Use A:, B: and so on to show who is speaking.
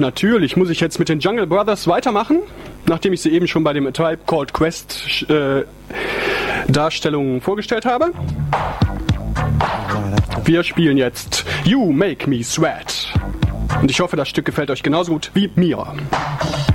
A: natürlich muss ich jetzt mit den Jungle Brothers weitermachen, nachdem ich sie eben schon bei dem A Tribe Called Quest Darstellungen vorgestellt habe. Wir spielen jetzt You Make Me Sweat. Und ich hoffe, das Stück gefällt euch genauso gut wie mir.